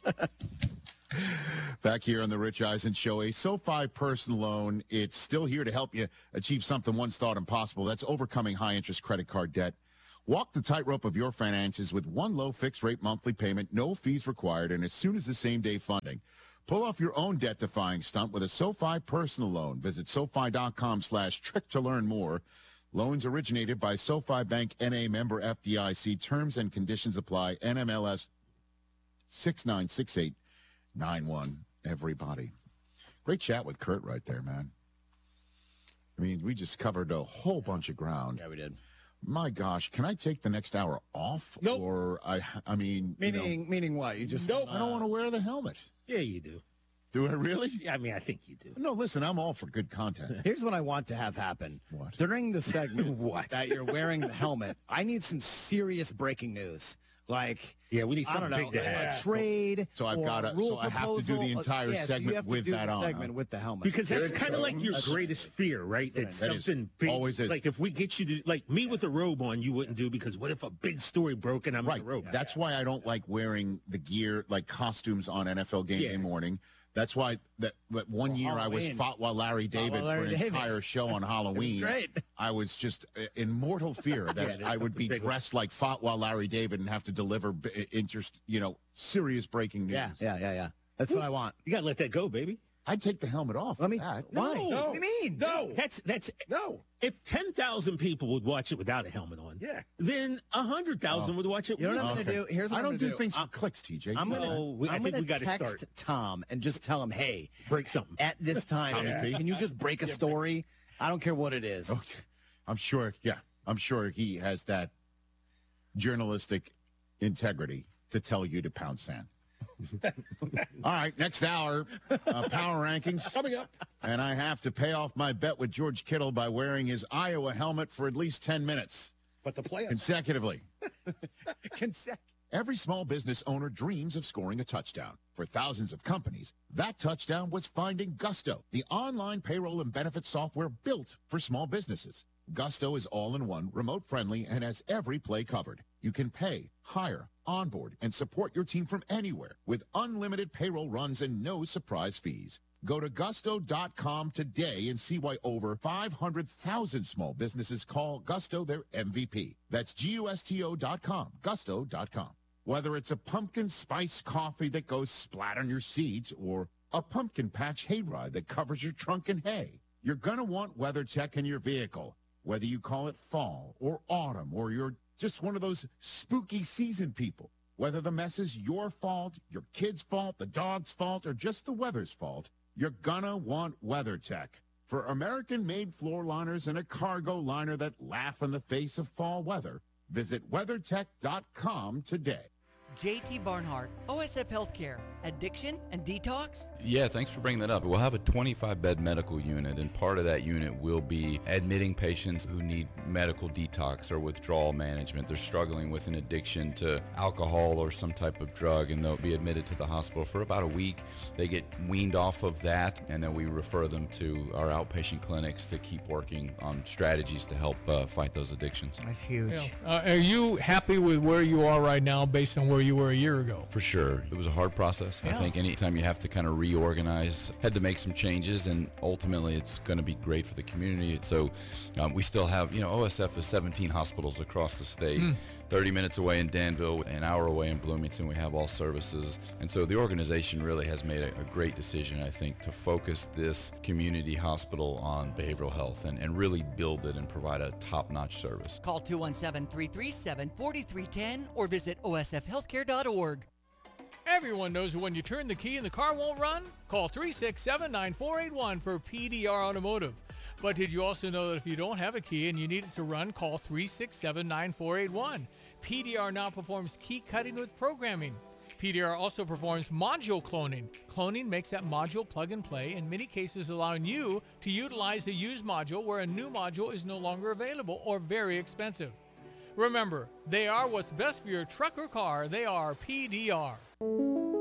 Back here on the Rich Eisen Show, a SoFi personal loan, it's still here to help you achieve something once thought impossible. That's overcoming high-interest credit card debt. Walk the tightrope of your finances with one low fixed-rate monthly payment, no fees required, and as soon as the same-day funding. Pull off your own debt-defying stunt with a SoFi personal loan. Visit SoFi.com/trick to learn more. Loans originated by SoFi Bank N.A. member FDIC. Terms and conditions apply. NMLS 696891. Everybody. Great chat with Kurt right there, man. I mean, we just covered a whole bunch of ground. Yeah, we did. My gosh, can I take the next hour off? Nope. Or I mean, Meaning what? You just Nope. I don't want to wear the helmet. Yeah, you do. Do I really? Yeah, I mean, I think you do. No, listen, I'm all for good content. Here's what I want to have happen. What? During the segment that you're wearing the helmet, I need some serious breaking news. Like, Yeah, we need I don't something know, big to have. a trade. So I've or gotta- rule so I have to do the proposal. entire Yeah, so segment you have to with do that the on, segment huh? with the helmet. Because that's Very kind of cool. like your greatest fear, right? That That is. something big, Always is. like if we get you to, like me with a robe on, you wouldn't do because what if a big story broke and I'm Right. in a robe? That's why I don't like wearing the gear, like costumes on NFL game Yeah. day morning. That's why that one year I was Halloween. fought while Larry David while Larry for an David. entire show on Halloween. great. I was just in mortal fear that there's I would be something big. dressed like fought while Larry David and have to deliver serious breaking news. Yeah. That's what I want. You gotta let that go, baby. I'd take the helmet off. Let me. That. Why? No. What do you mean? No, that's No. If 10,000 people would watch it without a helmet on, Yeah. then 100,000 would watch it. You know with what I'm it. going to do? Here's what I I'm don't gonna do do. things for clicks, TJ. I'm You know going that. I to think we gotta text start. Tom and just tell him, hey, Break something. at this time, Tommy P? can you just break a story? I don't care what it is. Okay. I'm sure he has that journalistic integrity to tell you to pound sand. All right, next hour, power rankings. Coming up. And I have to pay off my bet with George Kittle by wearing his Iowa helmet for at least 10 minutes But the playoffs. consecutively. Consec- Every small business owner dreams of scoring a touchdown. For thousands of companies, that touchdown was finding Gusto, the online payroll and benefits software built for small businesses. Gusto is all-in-one, remote-friendly, and has every play covered. You can pay, hire, onboard, and support your team from anywhere with unlimited payroll runs and no surprise fees. Go to gusto.com today and see why over 500,000 small businesses call Gusto their MVP. That's gusto.com, gusto.com. Whether it's a pumpkin spice coffee that goes splat on your seat or a pumpkin patch hayride that covers your trunk in hay, you're going to want WeatherTech in your vehicle. Whether you call it fall or autumn or you're just one of those spooky season people, whether the mess is your fault, your kid's fault, the dog's fault, or just the weather's fault, you're gonna want WeatherTech. For American-made floor liners and a cargo liner that laugh in the face of fall weather, visit WeatherTech.com today. JT Barnhart, OSF Healthcare, addiction and detox? Yeah, thanks for bringing that up. We'll have a 25-bed medical unit, and part of that unit will be admitting patients who need medical detox or withdrawal management. They're struggling with an addiction to alcohol or some type of drug, and they'll be admitted to the hospital for about a week. They get weaned off of that, and then we refer them to our outpatient clinics to keep working on strategies to help fight those addictions. That's huge. Yeah. Are you happy with where you are right now based on where you were a year ago? For sure. It was a hard process. I think anytime you have to kind of reorganize, had to make some changes, and ultimately it's going to be great for the community. So we still have, OSF is 17 hospitals across the state. 30 minutes away in Danville, an hour away in Bloomington, we have all services. And so the organization really has made a great decision, I think, to focus this community hospital on behavioral health and really build it and provide a top-notch service. Call 217-337-4310 or visit osfhealthcare.org. Everyone knows that when you turn the key and the car won't run, call 367-9481 for PDR Automotive. But did you also know that if you don't have a key and you need it to run, call 367-9481. PDR now performs key cutting with programming. PDR also performs module cloning. Cloning makes that module plug and play, in many cases allowing you to utilize a used module where a new module is no longer available or very expensive. Remember, they are what's best for your truck or car. They are PDR.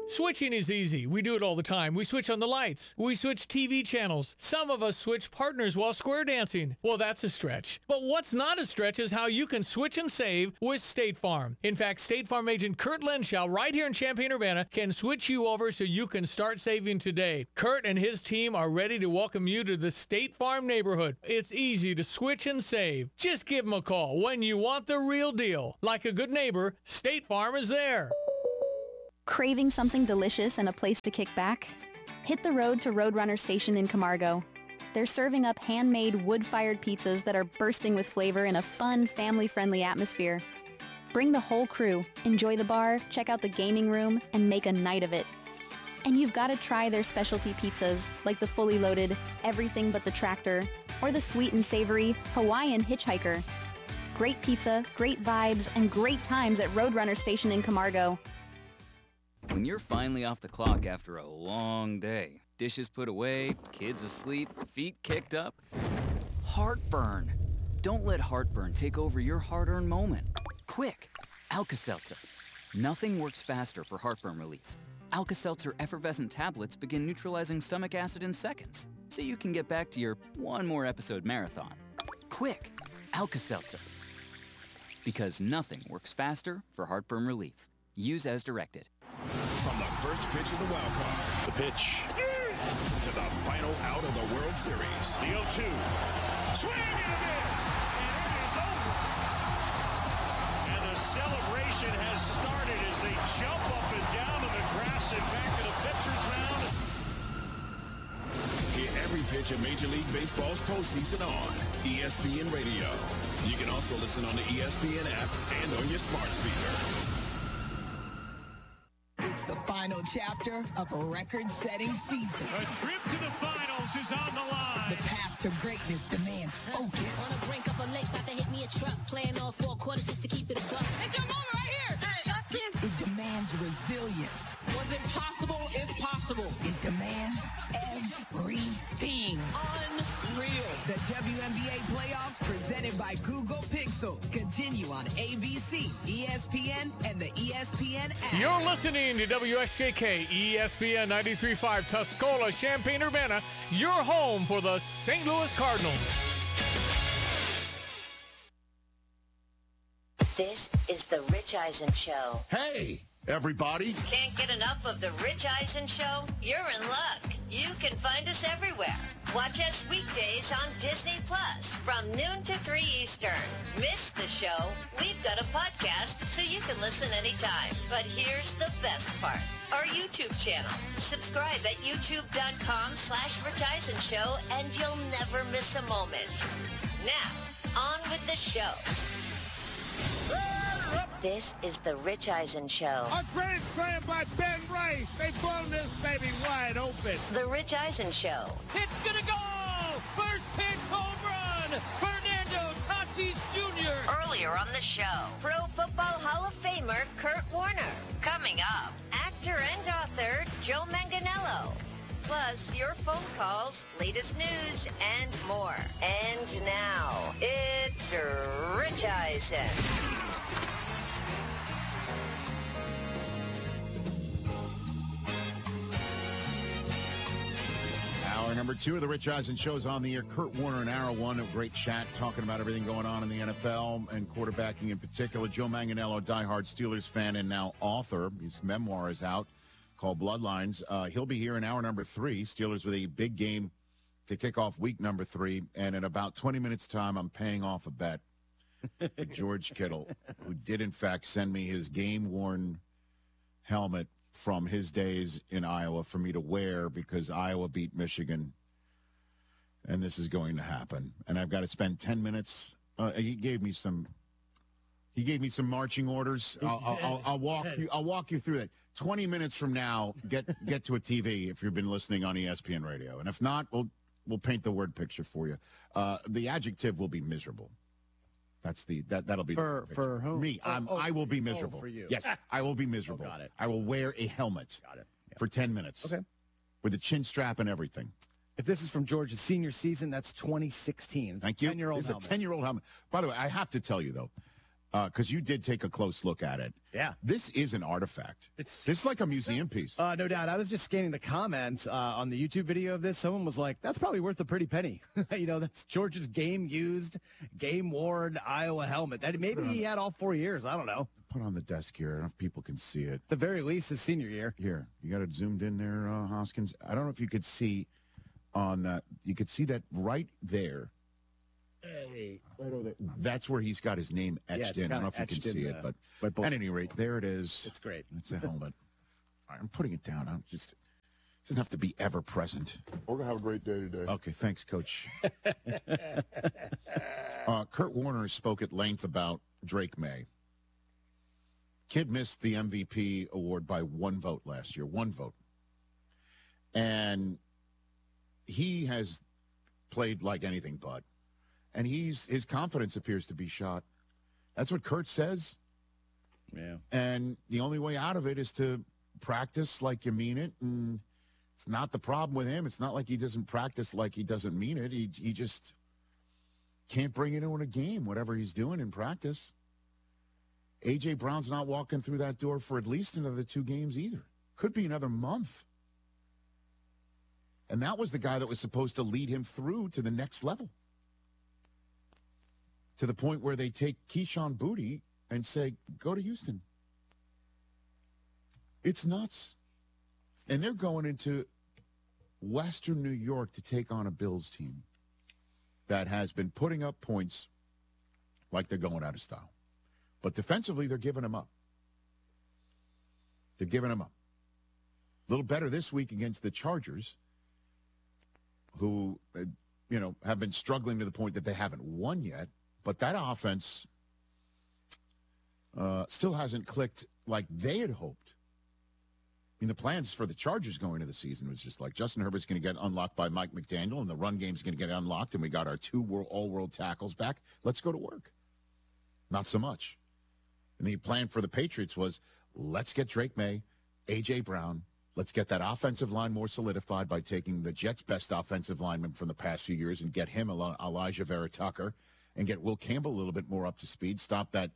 Switching is easy. We do it all the time. We switch on the lights. We switch TV channels. Some of us switch partners while square dancing. Well, that's a stretch. But what's not a stretch is how you can switch and save with State Farm. In fact, State Farm agent Kurt Lenschow right here in Champaign-Urbana can switch you over so you can start saving today. Kurt and his team are ready to welcome you to the State Farm neighborhood. It's easy to switch and save. Just give them a call when you want the real deal. Like a good neighbor, State Farm is there. Craving something delicious and a place to kick back? Hit the road to Roadrunner Station in Camargo. They're serving up handmade wood-fired pizzas that are bursting with flavor in a fun, family-friendly atmosphere. Bring the whole crew, enjoy the bar, check out the gaming room, and make a night of it. And you've got to try their specialty pizzas, like the fully loaded Everything But the Tractor, or the sweet and savory Hawaiian Hitchhiker. Great pizza, great vibes, and great times at Roadrunner Station in Camargo. When you're finally off the clock after a long day, dishes put away, kids asleep, feet kicked up, heartburn. Don't let heartburn take over your hard-earned moment. Quick, Alka-Seltzer. Nothing works faster for heartburn relief. Alka-Seltzer effervescent tablets begin neutralizing stomach acid in seconds, so you can get back to your one more episode marathon. Quick, Alka-Seltzer. Because nothing works faster for heartburn relief. Use as directed. From the first pitch of the wild card. The pitch. To the final out of the World Series. The 0-2. Swing and a miss. And it is over. And the celebration has started as they jump up and down to the grass and back to the pitcher's mound. Hear every pitch of Major League Baseball's postseason on ESPN Radio. You can also listen on the ESPN app and on your smart speaker. It's the final chapter of a record-setting season. A trip to the finals is on the line. The path to greatness demands focus. On the brink of a lake, about to hit me a truck. Playing all 4 quarters just to keep it a buck. It's your moment right here. It demands resilience. What's impossible is possible. It demands everything. Unreal. The WNBA playoffs presented by Google Pixel continue on ABC, ESPN, and the ESPN app. You're listening to WSJK ESPN 93.5 Tuscola, Champaign-Urbana, your home for the St. Louis Cardinals. This is the Rich Eisen Show. Hey, everybody. Can't get enough of the Rich Eisen Show? You're in luck. You can find us everywhere. Watch us weekdays on Disney Plus from noon to 3 Eastern. Miss the show? We've got a podcast so you can listen anytime. But here's the best part. Our YouTube channel. Subscribe at youtube.com/Rich Eisen Show and you'll never miss a moment. Now, on with the show. This is the Rich Eisen Show. A grand slam by Ben Rice. They've blown this baby wide open. The Rich Eisen Show. It's gonna go! First pitch home run! Fernando Tatis Jr. Earlier on the show, Pro Football Hall of Famer Kurt Warner. Coming up, actor and author Joe Manganiello. Plus, your phone calls, latest news, and more. And now, it's Rich Eisen. Hour number 2 of the Rich Eisen Show is on the air. Kurt Warner and Hour 1, a great chat talking about everything going on in the NFL and quarterbacking in particular. Joe Manganiello, diehard Steelers fan and now author. His memoir is out called Bloodlines. He'll be here in hour number 3. Steelers with a big game to kick off week number 3. And in about 20 minutes' time, I'm paying off a bet to George Kittle, who did, in fact, send me his game-worn helmet from his days in Iowa for me to wear because Iowa beat Michigan, and this is going to happen. And I've got to spend 10 minutes. He gave me some marching orders. I'll walk you through that. 20 minutes from now, get to a TV if you've been listening on ESPN Radio, and if not, we'll paint the word picture for you. The adjective will be miserable. That'll be for whom? Me. I will be miserable. For you. Yes, I will be miserable. Got it. I will wear a helmet. Got it. Yeah. For 10 minutes. Okay. With a chin strap and everything. If this is from George's senior season, that's 2016. It's Thank a you. 10-year-old It's helmet. a 10-year-old helmet. By the way, I have to tell you though, because you did take a close look at it. Yeah. This is an artifact. This is like a museum piece. No doubt. I was just scanning the comments on the YouTube video of this. Someone was like, that's probably worth a pretty penny. That's George's game-used, game-worn Iowa helmet. That maybe he had all 4 years. I don't know. Put on the desk here. I don't know if people can see it. At the very least, his senior year. Here, you got it zoomed in there, Hoskins. I don't know if you could see on that. You could see that right there. Hey, right over there. That's where he's got his name etched in. I don't know if you can see it, but at any rate, there it is. It's great. It's a helmet. All right, I'm putting it down. It doesn't have to be ever present. We're going to have a great day today. Okay, thanks, Coach. Kurt Warner spoke at length about Drake May. Kid missed the MVP award by 1 vote last year. 1 vote. And he has played like anything but. And his confidence appears to be shot. That's what Kurt says. Yeah. And the only way out of it is to practice like you mean it. And it's not the problem with him. It's not like he doesn't practice like he doesn't mean it. He just can't bring it into a game, whatever he's doing in practice. A.J. Brown's not walking through that door for at least another 2 games either. Could be another month. And that was the guy that was supposed to lead him through to the next level. To the point where they take Keyshawn Boutte and say, go to Houston. It's nuts. And they're going into Western New York to take on a Bills team that has been putting up points like they're going out of style. But defensively, they're giving them up. They're giving them up. A little better this week against the Chargers, who, have been struggling to the point that they haven't won yet. But that offense still hasn't clicked like they had hoped. I mean, the plans for the Chargers going into the season was just like Justin Herbert's going to get unlocked by Mike McDaniel, and the run game's going to get unlocked, and we got our 2 all-world tackles back. Let's go to work. Not so much. And the plan for the Patriots was, let's get Drake May, A.J. Brown. Let's get that offensive line more solidified by taking the Jets' best offensive lineman from the past few years and get him, Elijah Vera Tucker, and get Will Campbell a little bit more up to speed. Stop that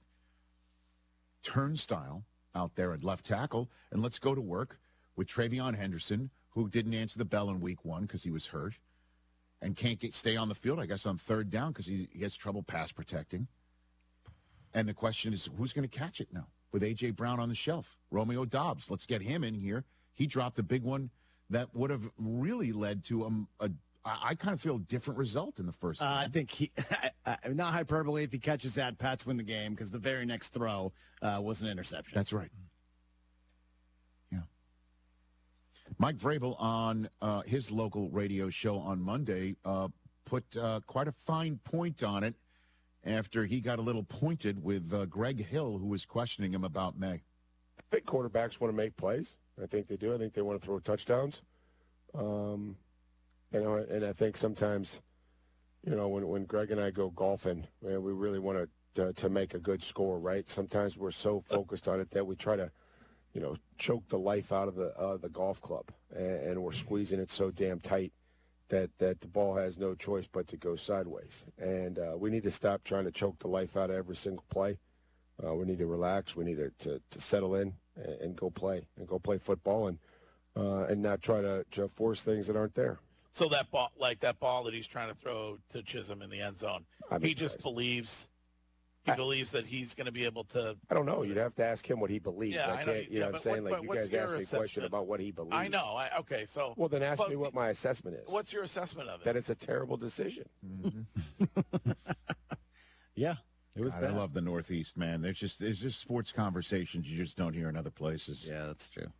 turnstile out there at left tackle, and let's go to work with Travion Henderson, who didn't answer the bell in week 1 because he was hurt and can't stay on the field, I guess, on 3rd down because he has trouble pass protecting. And the question is, who's going to catch it now with A.J. Brown on the shelf? Romeo Doubs. Let's get him in here. He dropped a big one that would have really led to I kind of feel a different result in the first game. I think not hyperbole, if he catches that, Pats win the game because the very next throw was an interception. That's right. Yeah. Mike Vrabel on his local radio show on Monday put quite a fine point on it after he got a little pointed with Greg Hill, who was questioning him about May. I think quarterbacks want to make plays. I think they do. I think they want to throw touchdowns. And I think sometimes, when Greg and I go golfing, we really want to make a good score, right? Sometimes we're so focused on it that we try to, choke the life out of the golf club, and we're squeezing it so damn tight that the ball has no choice but to go sideways. And we need to stop trying to choke the life out of every single play. We need to relax. We need to settle in and go play football and not try to force things that aren't there. So that ball that he's trying to throw to Chisholm in the end zone, he just believes that he's going to be able to. I don't know. You'd have to ask him what he believes. Yeah, I can't. You know what I'm saying? Like, you guys asked me a question about what he believes. I know. Okay, so. Well, then ask me what my assessment is. What's your assessment of it? That it's a terrible decision. Mm-hmm. Yeah. It was God, I love the Northeast, man. There's just sports conversations you just don't hear in other places. Yeah, that's true.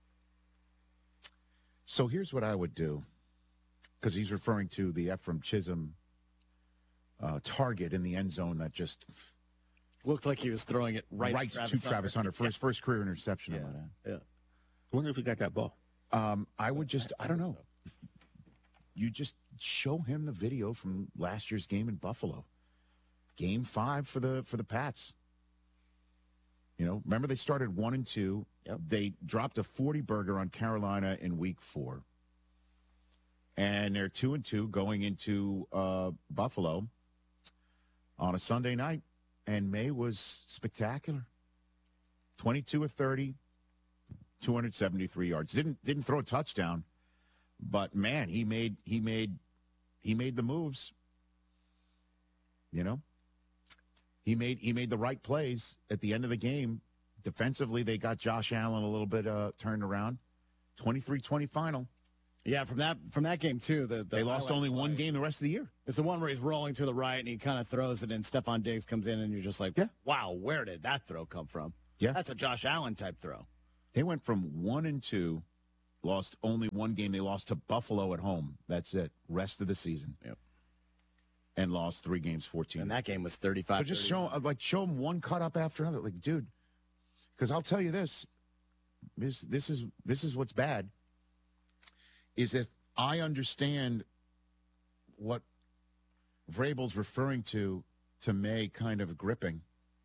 So here's what I would do, because he's referring to the Ephraim Chisholm target in the end zone that just looked like he was throwing it right to Travis Hunter for his first career interception. Yeah. I wonder if he got that ball. I would just, I don't know. You just show him the video from last year's game in Buffalo. Game 5 for the Pats. Remember they started 1-2. Yep. They dropped a 40-burger on Carolina in week 4. And they're 2-2 going into Buffalo on a Sunday night. And May was spectacular. 22 of 30, 273 yards. Didn't throw a touchdown, but man, he made the moves. You know? He made the right plays at the end of the game. Defensively, they got Josh Allen a little bit turned around. 23-20 final. Yeah, from that game too. They lost only one game the rest of the year. It's the one where he's rolling to the right and he kind of throws it, and Stephon Diggs comes in, and you're just like, wow, where did that throw come from? Yeah, that's a Josh Allen type throw. They went from 1-2, lost only one game. They lost to Buffalo at home. That's it. Rest of the season. Yep. And lost 3 games, 14. And that game was 35. So just show them one cut up after another. Like, dude, because I'll tell you this is what's bad. Is if I understand what Vrabel's referring to May kind of gripping,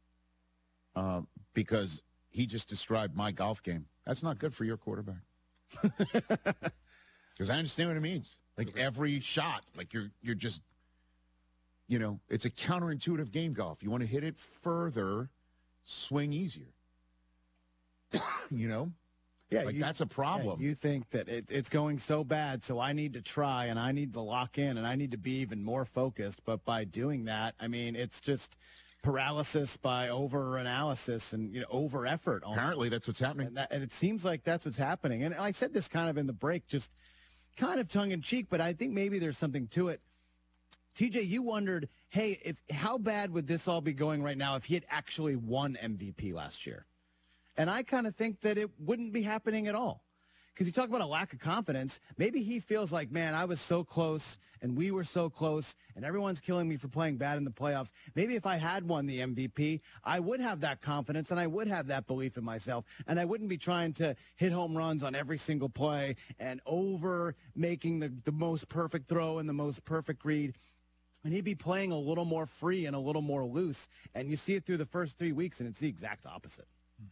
because he just described my golf game. That's not good for your quarterback. Because I understand what it means. Like every shot, like you're just, it's a counterintuitive game, golf. You want to hit it further, swing easier. Yeah, that's a problem. Yeah, you think that it's going so bad, so I need to try, and I need to lock in, and I need to be even more focused. But by doing that, I mean, it's just paralysis by over-analysis and over-effort. Apparently, that's what's happening. And it seems like that's what's happening. And I said this kind of in the break, just kind of tongue-in-cheek, but I think maybe there's something to it. TJ, you wondered, hey, how bad would this all be going right now if he had actually won MVP last year? And I kind of think that it wouldn't be happening at all. Because you talk about a lack of confidence. Maybe he feels like, man, I was so close, and we were so close, and everyone's killing me for playing bad in the playoffs. Maybe if I had won the MVP, I would have that confidence, and I would have that belief in myself, and I wouldn't be trying to hit home runs on every single play and over making the most perfect throw and the most perfect read. And he'd be playing a little more free and a little more loose. And you see it through the first 3 weeks, and it's the exact opposite.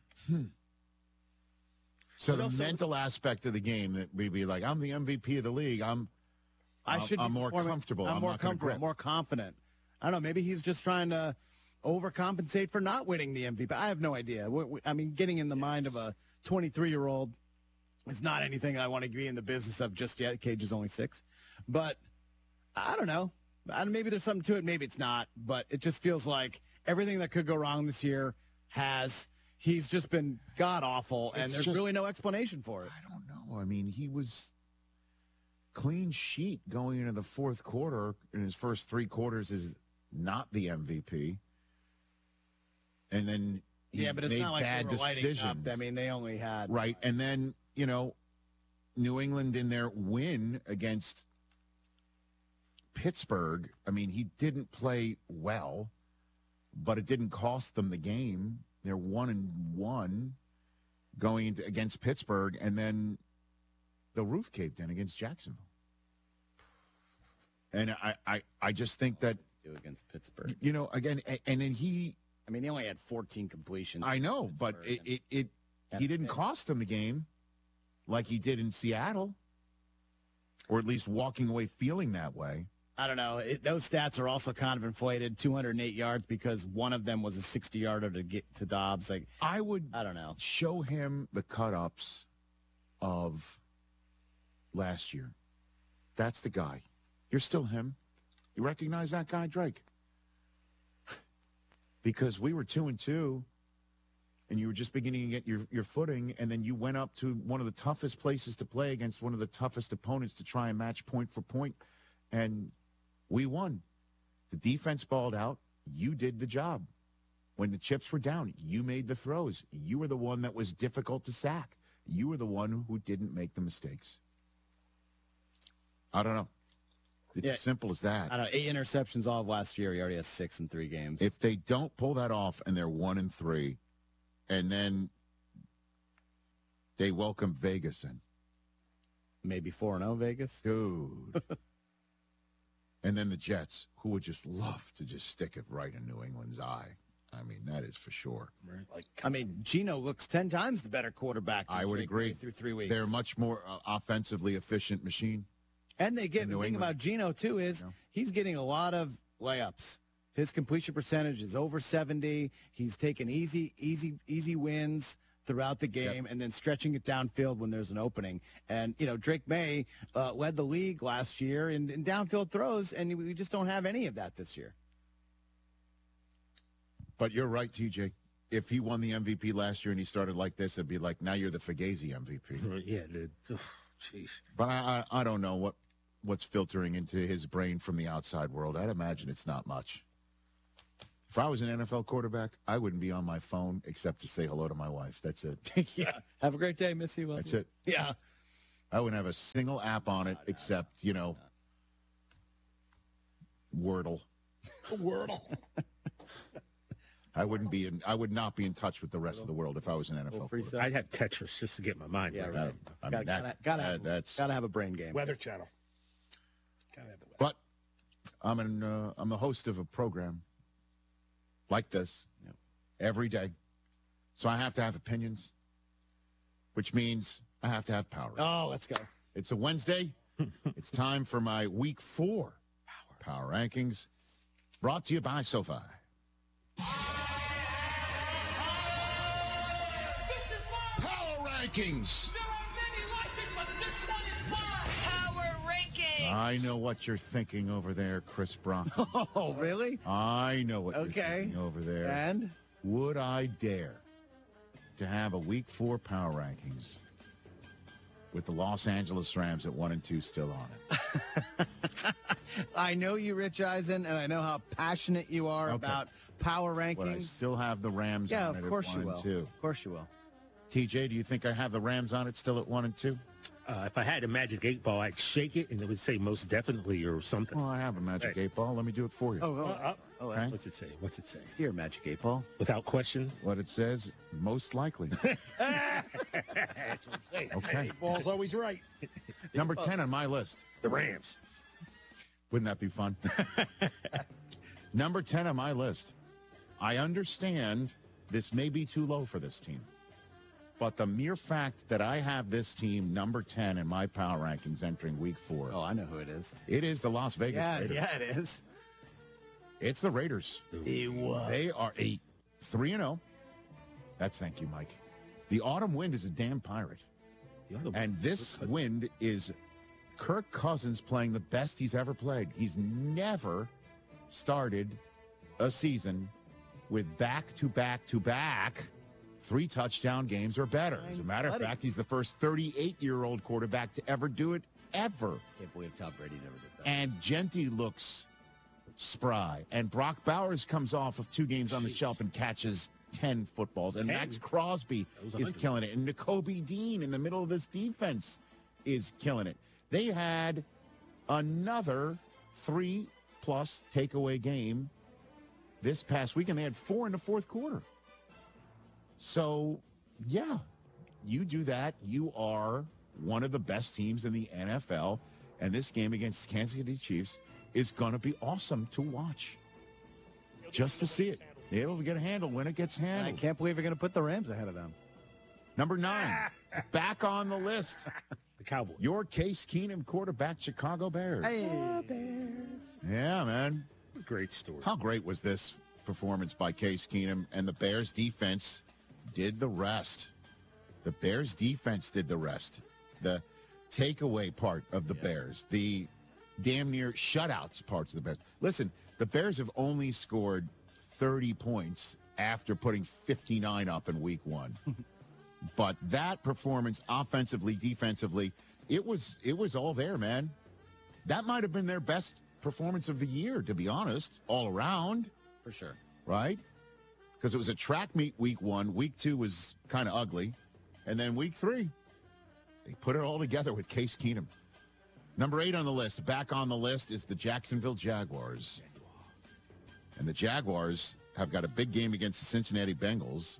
So the mental aspect of the game, that we'd be like, I'm the MVP of the league. I'm more comfortable. I'm more comfortable. I'm more confident. I don't know. Maybe he's just trying to overcompensate for not winning the MVP. I have no idea. I mean, getting in the mind of a 23-year-old is not anything I want to be in the business of just yet. Cage is only 6. But I don't know. Maybe there's something to it. Maybe it's not. But it just feels like everything that could go wrong this year has. He's just been god-awful, and there's really no explanation for it. I don't know. I mean, he was clean sheet going into the fourth quarter. In his first 3 quarters is not the MVP. And then he but it's made not like bad they were decisions. Up. I mean, they only had... Right, and then, New England in their win against Pittsburgh, I mean, he didn't play well, but it didn't cost them the game. They're 1-1 going into against Pittsburgh, and then the roof caved in against Jacksonville. And I just think that against Pittsburgh, again, and then he only had 14 completions. I know, but he didn't cost them the game like he did in Seattle, or at least walking away feeling that way. I don't know. Those stats are also kind of inflated. 208 yards because one of them was a 60-yarder to get to Dobbs. Like I don't know. Show him the cut-ups of last year. That's the guy. You're still him. You recognize that guy, Drake? Because we were 2-2, and you were just beginning to get your footing, and then you went up to one of the toughest places to play against one of the toughest opponents to try and match point for point, and we won. The defense balled out. You did the job. When the chips were down, you made the throws. You were the one that was difficult to sack. You were the one who didn't make the mistakes. I don't know. It's as simple as that. I don't know. 8 interceptions all of last year. He already has 6 in 3 games. If they don't pull that off and they're 1-3, and then they welcome Vegas in. Maybe 4-0 Vegas? Dude. And then the Jets, who would just love to just stick it right in New England's eye. I mean, that is for sure. Right. Geno looks 10 times the better quarterback. I would agree. Through 3 weeks. They're a much more offensively efficient machine. And the thing about Geno, too, is he's getting a lot of layups. His completion percentage is over 70. He's taken easy wins throughout the game and then stretching it downfield when there's an opening. And, Drake May led the league last year in downfield throws, and we just don't have any of that this year. But you're right, TJ. If he won the MVP last year and he started like this, it'd be like, now you're the Fugazi MVP. Yeah, dude. Jeez. But I don't know what's filtering into his brain from the outside world. I'd imagine it's not much. If I was an NFL quarterback, I wouldn't be on my phone except to say hello to my wife. That's it. Yeah. Have a great day, Missy. That's it. Yeah. I wouldn't have a single app on it except, Wordle. Wordle. I would not be in touch with the rest of the world if I was an NFL quarterback. I'd have Tetris just to get my mind right. Gotta have a brain game. Weather Channel. But I'm the host of a program like this every day, so I have to have opinions, which means I have to have power. Oh, let's go. It's a Wednesday. It's time for my Week 4 Power Rankings, brought to you by SoFi. Power Rankings. Power Rankings. I know what you're thinking over there, Chris Brock. Oh, really? I know what you're thinking over there. And? Would I dare to have a Week 4 Power Rankings with the Los Angeles Rams at 1 and 2 still on it? I know you, Rich Eisen, and I know how passionate you are about power rankings. But I still have the Rams on it of course at 1 you and will. 2. Of course you will. TJ, do you think I have the Rams on it still at 1 and 2? If I had a magic 8 ball, I'd shake it and it would say most definitely or something. Well, I have a magic 8 ball. Let me do it for you. Okay. What's it say? What's it say? Dear Magic 8 Ball. Without question? What it says, most likely. That's what I'm saying. Okay. 8 Ball's always right. Number 10 on my list. The Rams. Wouldn't that be fun? Number 10 on my list. I understand this may be too low for this team. But the mere fact that I have this team number 10 in my power rankings entering Week 4. Oh, I know who it is. It is the Las Vegas Raiders. Yeah, it is. It's the Raiders. It was. They are 3-0. That's thank you, Mike. The autumn wind is a damn pirate. And this wind is Kirk Cousins playing the best he's ever played. He's never started a season with back-to-back 3-touchdown games or better. As a matter of fact, he's the first 38-year-old quarterback to ever do it, ever. Can't believe Tom Brady never did that. And Genty looks spry. And Brock Bowers comes off of 2 games on the shelf and catches 10 footballs. And 10? Max Crosby is killing it. And Nakobe Dean in the middle of this defense is killing it. They had another 3+ takeaway game this past week, and they had 4 in the fourth quarter. So, yeah, you do that. You are one of the best teams in the NFL, and this game against Kansas City Chiefs is going to be awesome to watch. Just to see it. It'll get a handle when it gets handled. I can't believe you're going to put the Rams ahead of them. Number 9, back on the list. The Cowboys. Your Case Keenum quarterback, Chicago Bears. Hey. Bears. Yeah, man. Great story. How great was this performance by Case Keenum? And the Bears defense did the rest. The Bears defense did the rest. The takeaway part of the Bears, the damn near shutouts parts of the Bears. Listen, the Bears have only scored 30 points after putting 59 up in Week 1. But that performance, offensively, defensively, it was all there, man. That might have been their best performance of the year, to be honest, all around. For sure. Right? Because it was a track meet Week 1. Week 2 was kind of ugly. And then Week 3, they put it all together with Case Keenum. Number 8 on the list, back on the list, is the Jacksonville Jaguars. And the Jaguars have got a big game against the Cincinnati Bengals.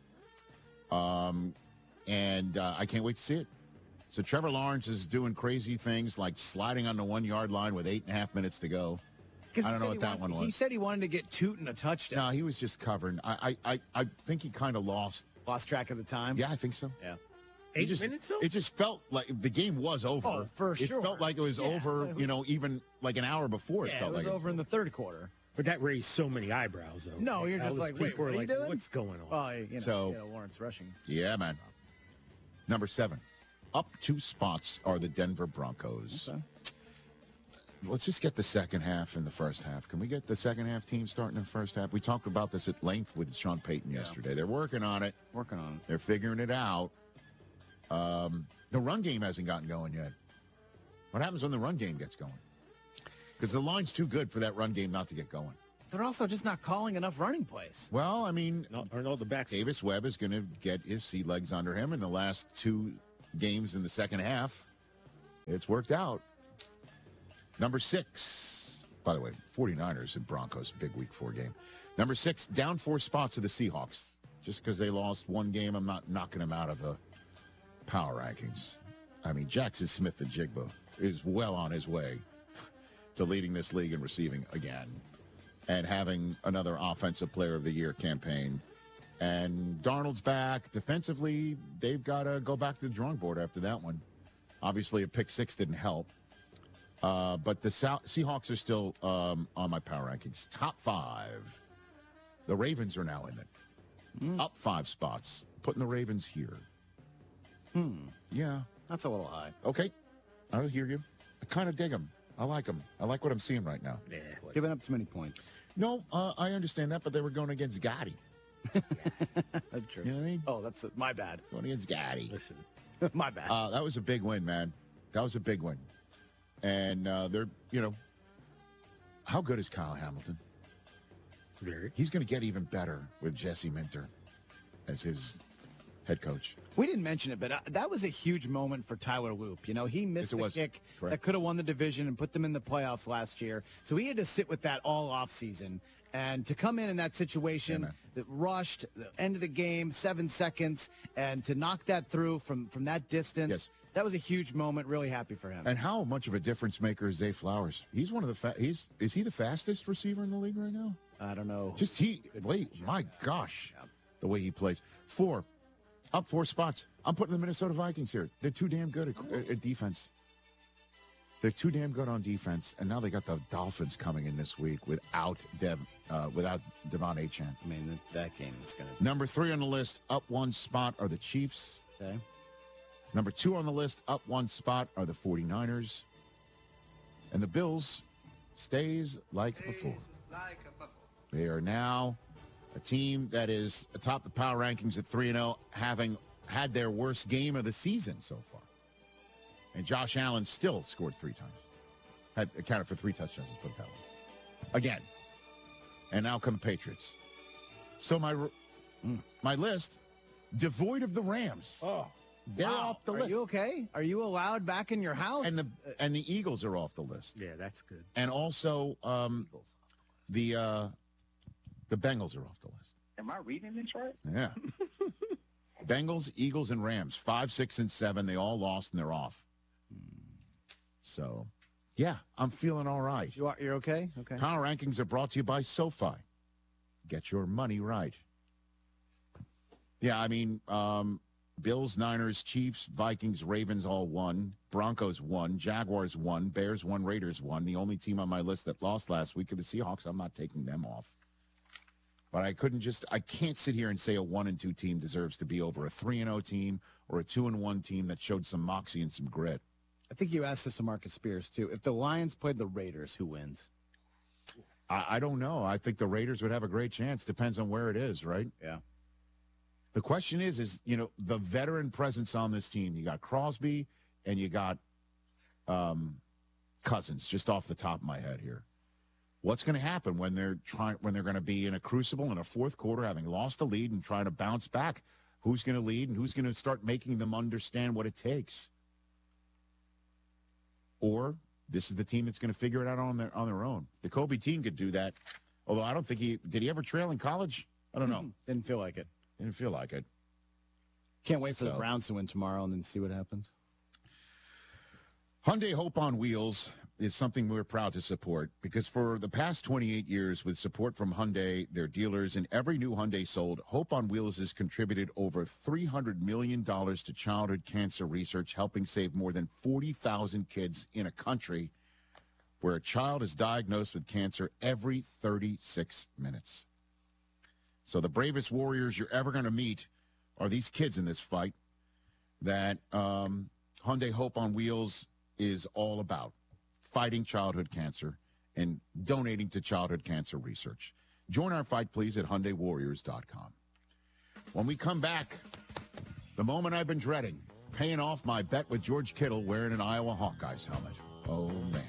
And I can't wait to see it. So Trevor Lawrence is doing crazy things like sliding on the 1-yard line with 8.5 minutes to go. I don't know what that one was. He said he wanted to get Tootin a touchdown. No, he was just covering. I think he kind of lost track of the time. Yeah, I think so. Yeah. 8 minutes, though? It just felt like the game was over. Oh, for sure. It felt like it was over, even like an hour before. It felt it was like over in the third quarter. But that raised so many eyebrows, though. No, you're All just those like, wait, people what are are you like, doing? what's going on? Well, Lawrence rushing. Yeah, man. Number 7. Up 2 spots are the Denver Broncos. Okay. Let's just get the second half and the first half. Can we get the second half team starting in the first half? We talked about this at length with Sean Payton yesterday. They're working on it. They're figuring it out. The run game hasn't gotten going yet. What happens when the run game gets going? Because the line's too good for that run game not to get going. They're also just not calling enough running plays. Well, I mean, the backs. Davis Webb is going to get his sea legs under him in the last 2 games in the second half. It's worked out. Number 6, by the way, 49ers and Broncos, big week 4 game. Number 6, down 4 spots of the Seahawks. Just because they lost 1 game, I'm not knocking them out of the power rankings. I mean, Jackson Smith-Njigba is well on his way to leading this league in receiving again and having another Offensive Player of the Year campaign. And Darnold's back. Defensively, they've got to go back to the drawing board after that one. Obviously, a pick 6 didn't help. But the Seahawks are still on my power rankings. Top 5. The Ravens are now in it. Up 5 spots. Putting the Ravens here. Yeah. That's a little high. Okay. I hear you. I kind of dig them. I like them. I like what I'm seeing right now. Yeah. Giving up too many points. No, I understand that, but they were going against Gotti. That's true. You know what I mean? Oh, that's my bad. Going against Gotti. Listen. My bad. That was a big win, man. That was a big win. And they're, how good is Kyle Hamilton? Very. He's going to get even better with Jesse Minter as his head coach. We didn't mention it, but that was a huge moment for Tyler Loop. He missed the kick that could have won the division and put them in the playoffs last year. So he had to sit with that all offseason. And to come in that situation, that rushed, the end of the game, 7 seconds, and to knock that through from that distance, that was a huge moment. Really happy for him. And how much of a difference maker is Zay Flowers? He's one of the is he the fastest receiver in the league right now? I don't know. My gosh, the way he plays. 4, up 4 spots. I'm putting the Minnesota Vikings here. They're too damn good at defense. They're too damn good on defense, and now they got the Dolphins coming in this week without Devon Achane. I mean, that game is going to... Number 3 on the list, up 1 spot, are the Chiefs. Okay. Number 2 on the list, up 1 spot, are the 49ers. And the Bills stays like before. They are now a team that is atop the power rankings at 3-0, having had their worst game of the season so far. And Josh Allen still scored 3 times. Had accounted for 3 touchdowns, let's put it that way. Again. And now come the Patriots. So my list, devoid of the Rams. Oh, they're off the list. Are you okay? Are you allowed back in your house? And the Eagles are off the list. Yeah, that's good. And also the Bengals are off the list. Am I reading this right? Yeah. Bengals, Eagles, and Rams, 5, 6, and 7. They all lost and they're off. So, yeah, I'm feeling all right. You're okay? Okay. Power rankings are brought to you by SoFi. Get your money right. Yeah, I mean, Bills, Niners, Chiefs, Vikings, Ravens all won. Broncos won. Jaguars won. Bears won. Raiders won. The only team on my list that lost last week are the Seahawks. I'm not taking them off. But I can't sit here and say a 1-2 team deserves to be over a 3-0 team or a 2-1 team that showed some moxie and some grit. I think you asked this to Marcus Spears, too. If the Lions played the Raiders, who wins? I don't know. I think the Raiders would have a great chance. Depends on where it is, right? Yeah. The question is, the veteran presence on this team. You got Crosby and you got Cousins, just off the top of my head here. What's going to happen when they're going to be in a crucible in a fourth quarter, having lost a lead and trying to bounce back? Who's going to lead and who's going to start making them understand what it takes? Or this is the team that's going to figure it out on their own. The Kobe team could do that. Although I don't think did he ever trail in college? I don't know. Didn't feel like it. Didn't feel like it. Can't wait for the Browns to win tomorrow and then see what happens. Hyundai Hope on Wheels is something we're proud to support because for the past 28 years, with support from Hyundai, their dealers, and every new Hyundai sold, Hope on Wheels has contributed over $300 million to childhood cancer research, helping save more than 40,000 kids in a country where a child is diagnosed with cancer every 36 minutes. So the bravest warriors you're ever going to meet are these kids in this fight that Hyundai Hope on Wheels is all about, fighting childhood cancer and donating to childhood cancer research. Join our fight, please, at HyundaiWarriors.com. When we come back, the moment I've been dreading, paying off my bet with George Kittle wearing an Iowa Hawkeyes helmet. Oh, man.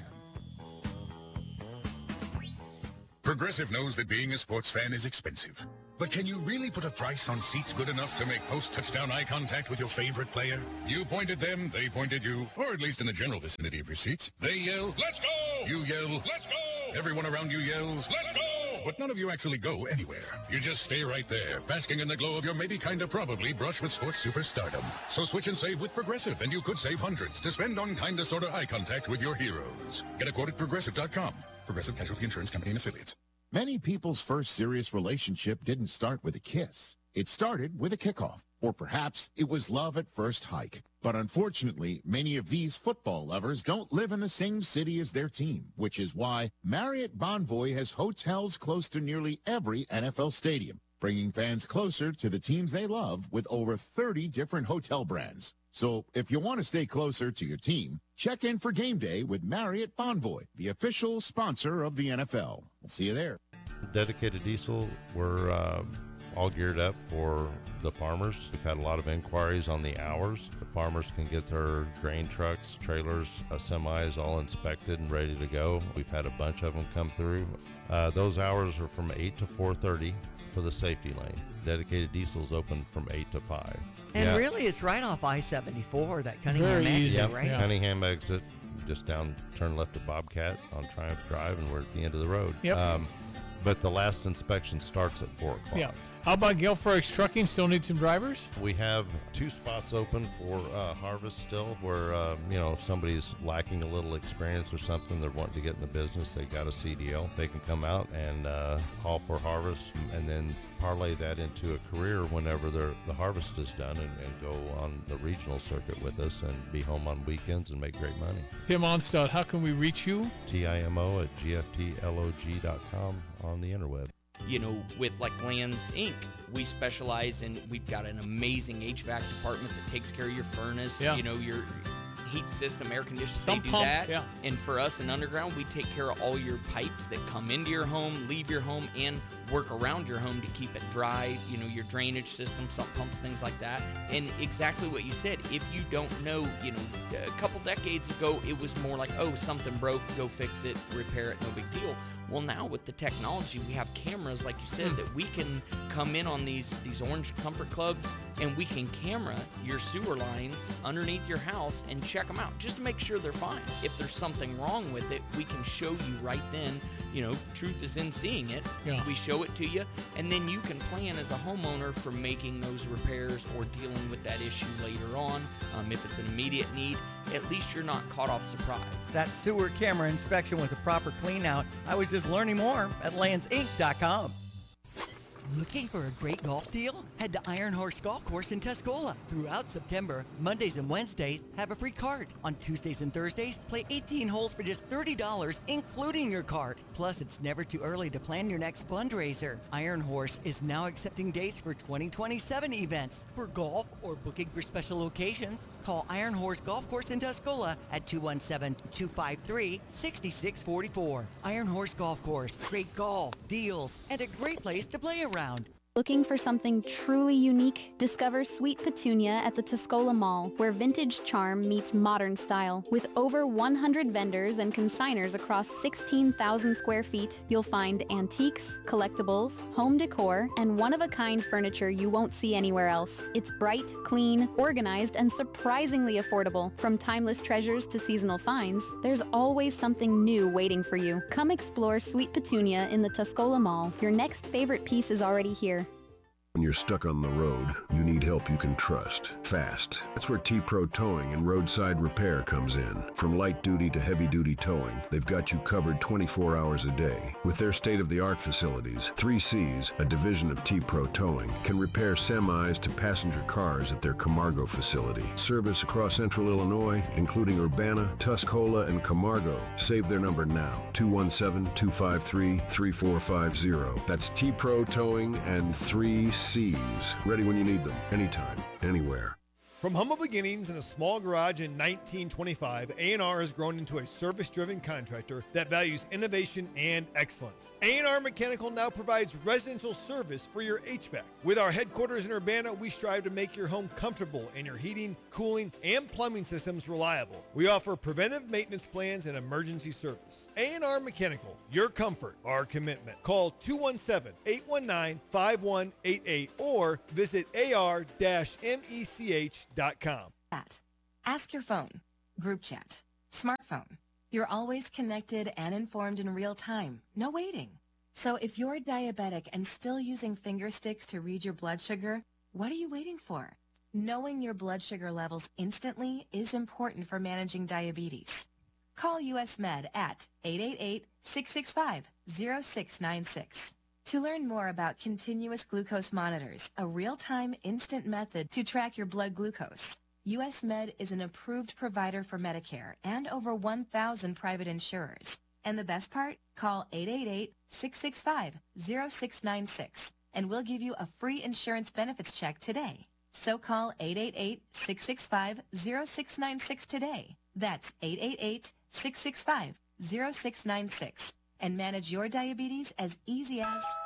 Progressive knows that being a sports fan is expensive. But can you really put a price on seats good enough to make post-touchdown eye contact with your favorite player? You point at them, they point at you, or at least in the general vicinity of your seats. They yell, "Let's go!" You yell, "Let's go!" Everyone around you yells, "Let's go!" But none of you actually go anywhere. You just stay right there, basking in the glow of your maybe kinda probably brush with sports superstardom. So switch and save with Progressive, and you could save hundreds to spend on kinda sorta eye contact with your heroes. Get a quote at Progressive.com. Progressive Casualty Insurance Company and Affiliates. Many people's first serious relationship didn't start with a kiss. It started with a kickoff. Or perhaps it was love at first hike. But unfortunately, many of these football lovers don't live in the same city as their team, which is why Marriott Bonvoy has hotels close to nearly every NFL stadium, bringing fans closer to the teams they love with over 30 different hotel brands. So if you want to stay closer to your team, check in for game day with Marriott Bonvoy, the official sponsor of the NFL. We'll see you there. Dedicated Diesel, we're all geared up for the farmers. We've had a lot of inquiries on the hours. The farmers can get their grain trucks, trailers, semis all inspected and ready to go. We've had a bunch of them come through. Those hours are from 8 to 4:30 for the safety lane. Dedicated Diesel's open from 8 to 5. And really, it's right off I-74, that Cunningham exit, right? Yeah. Cunningham exit, just down, turn left to Bobcat on Triumph Drive, and we're at the end of the road. Yep. But the last inspection starts at 4 o'clock. Yeah. How about Gale Fredericks Trucking? Still need some drivers? We have 2 spots open for harvest still, where if somebody's lacking a little experience or something, they're wanting to get in the business, they got a CDL. They can come out and haul for harvest, and then parlay that into a career whenever the harvest is done, and go on the regional circuit with us and be home on weekends and make great money. Tim Onstad, how can we reach you? TIMO@GFTLOG.com on the interweb. With like Lands Inc., we specialize in, we've got an amazing HVAC department that takes care of your furnace, your heat system, air conditioning, they do pumps, that. yeah. And for us in Underground, we take care of all your pipes that come into your home, leave your home, and work around your home to keep it dry, your drainage system, sump pumps, things like that. And exactly what you said, if you don't know, a couple decades ago, it was more like, oh, something broke, go fix it, repair it, no big deal. Well, now with the technology, we have cameras, like you said, that we can come in on these Orange Comfort Clubs, and we can camera your sewer lines underneath your house and check them out just to make sure they're fine. If there's something wrong with it, we can show you right then. Truth is in seeing it. Yeah. We show it to you, and then you can plan as a homeowner for making those repairs or dealing with that issue later on. If it's an immediate need, at least you're not caught off surprise. That sewer camera inspection with a proper clean out. I was just learning more at landsinc.com. Looking for a great golf deal? Head to Iron Horse Golf Course in Tuscola. Throughout September, Mondays and Wednesdays, have a free cart. On Tuesdays and Thursdays, play 18 holes for just $30, including your cart. Plus, it's never too early to plan your next fundraiser. Iron Horse is now accepting dates for 2027 events. For golf or booking for special occasions, call Iron Horse Golf Course in Tuscola at 217-253-6644. Iron Horse Golf Course. Great golf, deals, and a great place to play around. Looking for something truly unique? Discover Sweet Petunia at the Tuscola Mall, where vintage charm meets modern style. With over 100 vendors and consigners across 16,000 square feet, you'll find antiques, collectibles, home decor, and one-of-a-kind furniture you won't see anywhere else. It's bright, clean, organized, and surprisingly affordable. From timeless treasures to seasonal finds, there's always something new waiting for you. Come explore Sweet Petunia in the Tuscola Mall. Your next favorite piece is already here. When you're stuck on the road, you need help you can trust. Fast. That's where T-Pro Towing and Roadside Repair comes in. From light duty to heavy duty towing, they've got you covered 24 hours a day. With their state-of-the-art facilities, 3Cs, a division of T-Pro Towing, can repair semis to passenger cars at their Camargo facility. Service across central Illinois, including Urbana, Tuscola, and Camargo. Save their number now, 217-253-3450. That's T-Pro Towing and 3Cs. Ready when you need them, anytime, anywhere. From humble beginnings in a small garage in 1925, A&R has grown into a service-driven contractor that values innovation and excellence. A&R Mechanical now provides residential service for your HVAC. With our headquarters in Urbana, we strive to make your home comfortable and your heating, cooling, and plumbing systems reliable. We offer preventive maintenance plans and emergency service. A&R Mechanical, your comfort, our commitment. Call 217-819-5188 or visit ar-mech.com. Ask your phone, group chat, smartphone. You're always connected and informed in real time. No waiting. So if you're diabetic and still using finger sticks to read your blood sugar, what are you waiting for? Knowing your blood sugar levels instantly is important for managing diabetes. Call US Med at 888-665-0696. To learn more about continuous glucose monitors, a real-time instant method to track your blood glucose, US Med is an approved provider for Medicare and over 1,000 private insurers. And the best part? Call 888-665-0696 and we'll give you a free insurance benefits check today. So call 888-665-0696 today. That's 888-665-0696 and manage your diabetes as easy as